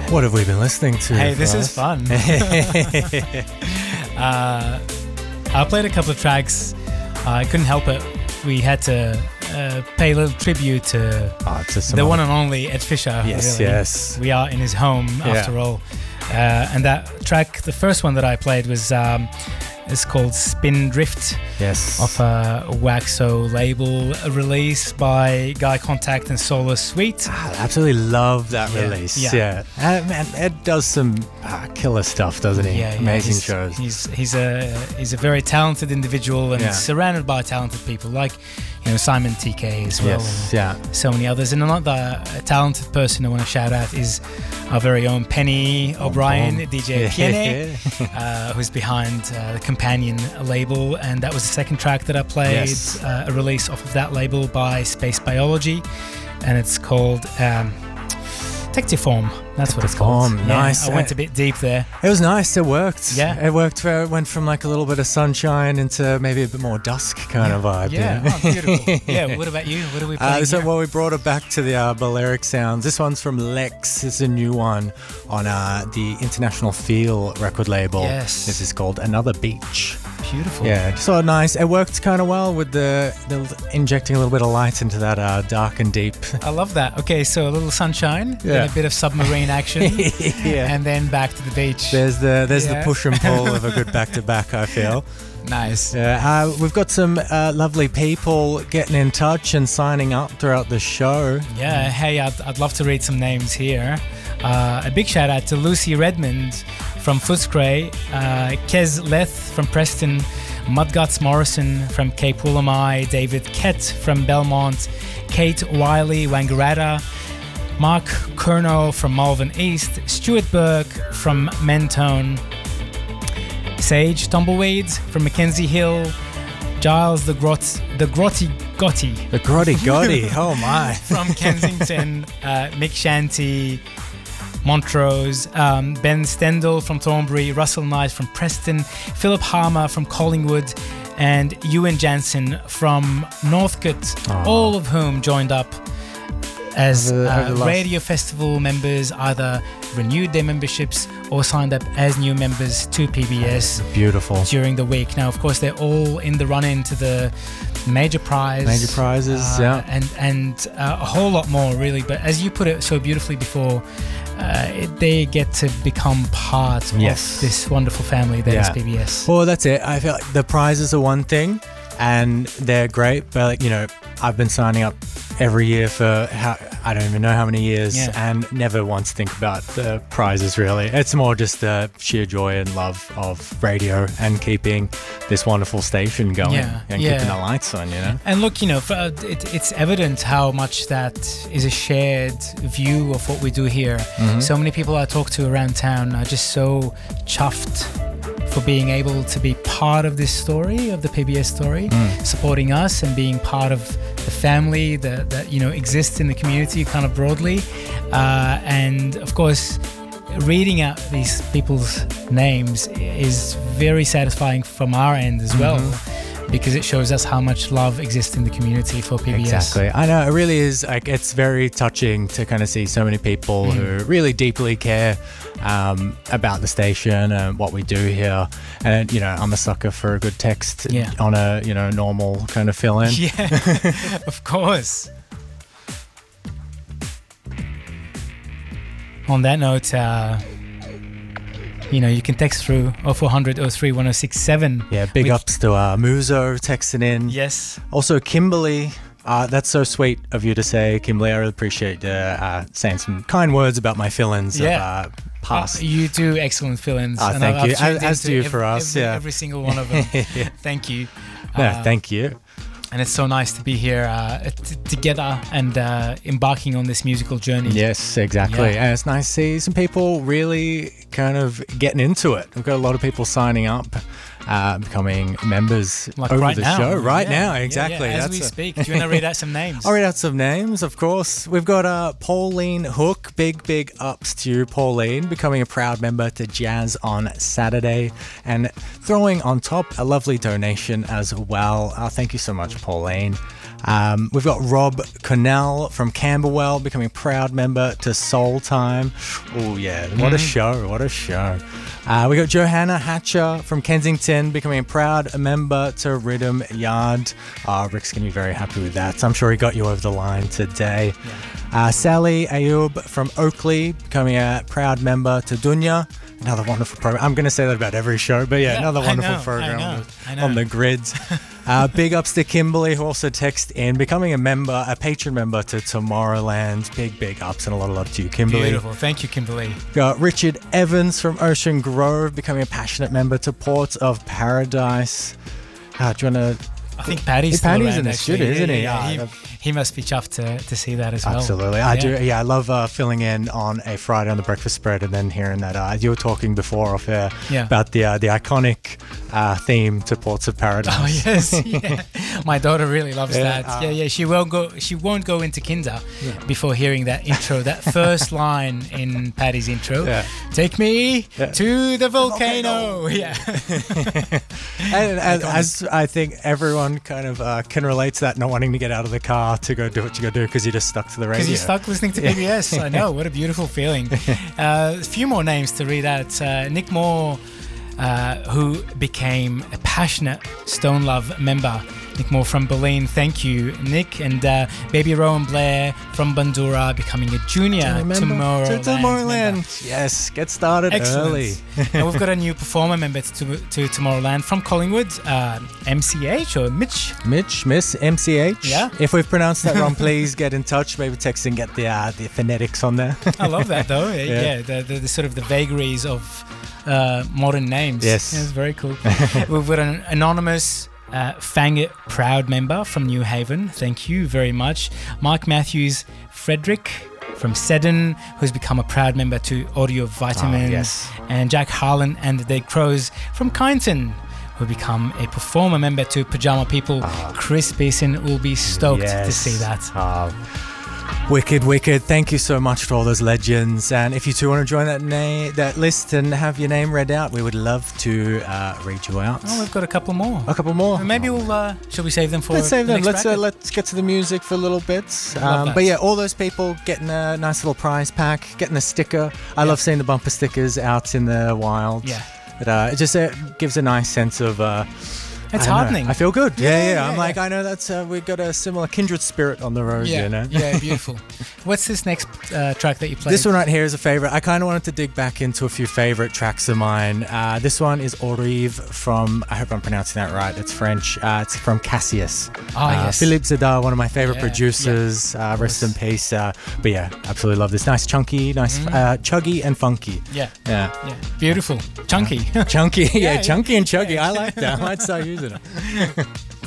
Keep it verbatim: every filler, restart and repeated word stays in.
What have we been listening to? Hey, this us? is fun. uh, I played a couple of tracks. Uh, I couldn't help it. We had to uh, pay a little tribute to oh, to the one and only Ed Fisher. Yes, really. yes. We are in his home, yeah. after all. Uh, and that track, the first one that I played was um, it's called Spin Drift. Yes. Off a Waxo label, a release by Guy Contact and Solar Suite. I absolutely love that yeah. release. Yeah, yeah. Uh, man, Ed does some uh, killer stuff, doesn't he? Yeah, yeah. Amazing he's, shows. He's he's a he's a very talented individual and yeah. surrounded by talented people like you know Simon T K as well. Yes, yeah. So many others. And another talented person I want to shout out is our very own Penny O'Brien, boom. D J Piene, uh, who's behind uh, the Companion label, and that was the second track that I played, yes. uh, a release off of that label by Space Biology, and it's called um, Tectiform. That's what it's called. Yeah, nice. I went a bit deep there. It was nice. It worked. Yeah. It worked. Where it went from like a little bit of sunshine into maybe a bit more dusk kind yeah. of vibe. Yeah. Yeah. Oh, beautiful. Yeah. What about you? What are we playing Uh, so here? well, we brought it back to the uh, Balearic sounds. This one's from Lex. It's a new one on uh, the International Feel record label. Yes. This is called Another Beach. Beautiful. Yeah, just so nice. It worked kind of well with the, the injecting a little bit of light into that uh, dark and deep. I love that. Okay, so a little sunshine, Yeah. then a bit of submarine action, yeah. and then back to the beach. There's the there's Yeah. the push and pull of a good back to back. I feel. Nice. Yeah, uh, we've got some uh, lovely people getting in touch and signing up throughout the show. Yeah, hey, I'd, I'd love to read some names here. Uh, a big shout out to Lucy Redmond from Footscray, uh, Kez Leth from Preston, Mudguts Morrison from Cape Woolamai, David Kett from Belmont, Kate Wiley Wangaratta, Mark Kerno from Malvern East, Stuart Burke from Mentone, Sage Tumbleweed from Mackenzie Hill, Giles the Grot the Grotty Gotti The Grotty Gotti, oh my. from Kensington, uh, Mick Shanty, Montrose, um, Ben Stendel from Thornbury, Russell Knight from Preston, Philip Harmer from Collingwood, and Ewan Jansen from Northcote, Aww. all of whom joined up as Over the- over uh, the last- Radio Festival members, either renewed their memberships or signed up as new members to P B S Beautiful. during the week. Now, of course, they're all in the run-in to the major prize. Major prizes, uh, yeah. And, and uh, a whole lot more, really. But as you put it so beautifully before, uh, it, they get to become part Yes. of this wonderful family that is Yeah. P B S. Well, that's it. I feel like the prizes are one thing and they're great, but like, you know, I've been signing up every year for how, I don't even know how many years Yeah. and never once think about the prizes really. It's more just the sheer joy and love of radio and keeping this wonderful station going Yeah, and yeah. keeping the lights on, you know? And look, you know, for, uh, it, it's evident how much that is a shared view of what we do here. Mhm. So many people I talk to around town are just so chuffed for being able to be part of this story, of the P B S story, Mm. supporting us and being part of the family that, that you know exists in the community kind of broadly. Uh, and of course, reading out these people's names is very satisfying from our end as well. Mhm. Because it shows us how much love exists in the community for P B S. Exactly. I know, it really is, like, it's very touching to kind of see so many people Mm. who really deeply care um, about the station and what we do here. And, you know, I'm a sucker for a good text Yeah. on a, you know, normal kind of fill-in. Yeah, of course. On that note, uh, you know, you can text through oh four hundred oh three one oh six seven. Yeah, big Which- ups to uh, Muzo texting in. Yes. Also, Kimberly. Uh, that's so sweet of you to say, Kimberly. I really appreciate uh, uh, saying some kind words about my fill-ins Yeah. of uh, past. Uh, you do excellent fill-ins. Ah, and thank I've you. tuned As- as into do you ev- for us, Every, yeah. every single one of them. Yeah. Thank you. No, Uh, thank you. And it's so nice to be here uh, t- together and uh, embarking on this musical journey. Yes, exactly. Yeah. And it's nice to see some people really kind of getting into it. We've got a lot of people signing up, uh, becoming members Like over right the now. show. Right Yeah. now, Yeah, exactly. yeah. As That's we a- speak. Do you want to read out some names? I'll read out some names, of course. We've got uh, Pauline Hook. Big, big ups to you, Pauline, becoming a proud member to Jazz on Saturday and throwing on top a lovely donation as well. Uh, thank you so much, Pauline. Um, we've got Rob Cornell from Camberwell becoming a proud member to Soul Time. Oh yeah, what mm. a show! What a show! Uh, we got Johanna Hatcher from Kensington becoming a proud member to Rhythm Yard. Uh, Rick's going to be very happy with that. So I'm sure he got you over the line today. Yeah. Uh, Sally Ayub from Oakley becoming a proud member to Dunya. Another wonderful program. I'm going to say that about every show, but yeah, yeah another wonderful know, program I know, on, the, I know. on the grids. uh, big ups to Kimberly, who also texted in, becoming a member, a patron member to Tomorrowland. Big, big ups and a lot of love to you, Kimberly. Beautiful. Thank you, Kimberly. Got Richard Evans from Ocean Grove becoming a passionate member to Ports of Paradise. Uh, do you want to... I think Paddy's, Paddy's still in the studio, isn't he? Yeah, yeah. he, he must be chuffed to, to see that as well. Absolutely. I yeah. do. Yeah, I love uh, filling in on a Friday on the breakfast spread and then hearing that. Uh, you were talking before off air yeah. about the uh, the iconic uh, theme to Ports of Paradise. Oh yes, yeah. My daughter really loves yeah, that. uh, yeah, yeah. She won't go. She won't go into kinder yeah. before hearing that intro. That first line in Paddy's intro. Yeah. Take me yeah. to the volcano. The volcano. Yeah. and, and as I think everyone kind of uh, can relate to that, not wanting to get out of the car to go do what you got to do because you're just stuck to the radio. Because you're stuck listening to P B S. I know. What a beautiful feeling. Uh, a few more names to read out. Uh, Nick Moore, uh, who became a passionate Stone Love member. Nick Moore from Berlin, thank you, Nick. And uh, Baby Rowan Blair from Bandura becoming a junior Tomorrowland. To Tomorrowland. Yes, get started Excellent. early. And we've got a new performer member to, to Tomorrowland from Collingwood, uh, M C H or Mitch? Mitch, Miss M C H. Yeah. If we've pronounced that wrong, please get in touch. Maybe text and get the uh, the phonetics on there. I love that though. Yeah, yeah. yeah the, the, the sort of the vagaries of uh, modern names. Yes. Yeah, it's very cool. We've got an anonymous Uh, Fangit proud member from New Haven. Thank you very much. Mark Matthews Frederick from Seddon, who's become a proud member to Audio Vitamins. Oh, yes. And Jack Harlan and the Dead Crows from Kyneton, who become a performer member to Pajama People. Oh. Chris Beeson will be stoked yes. to see that. Oh. Wicked, wicked. Thank you so much to all those legends. And if you too want to join that na- that list and have your name read out, we would love to uh, read you out. Oh, we've got a couple more. A couple more. Maybe we'll, uh, shall we save them for Let's save the them. next Let's uh, let's get to the music for a little bit. Um, but yeah, all those people getting a nice little prize pack, getting a sticker. I yeah. love seeing the bumper stickers out in the wild. Yeah. But uh, it just uh, gives a nice sense of... Uh, It's I heartening. Know. I feel good. Yeah, yeah. yeah. yeah I'm yeah. like, I know that's uh, we've got a similar kindred spirit on the road. Yeah, you know? yeah, beautiful. What's this next uh, track that you played? This one right here is a favorite. I kind of wanted to dig back into a few favorite tracks of mine. Uh, this one is Orive from, I hope I'm pronouncing that right. It's French. Uh, it's from Cassius. Oh, uh, yes. Philippe Zedar, one of my favorite yeah, producers. yeah, uh, rest in peace. Uh, but yeah, absolutely love this. Nice, chunky, nice, mm. uh, chuggy and funky. Yeah, yeah, yeah. Beautiful, chunky, chunky. Yeah, yeah, chunky and chuggy. Yeah. I like that. I might start using it.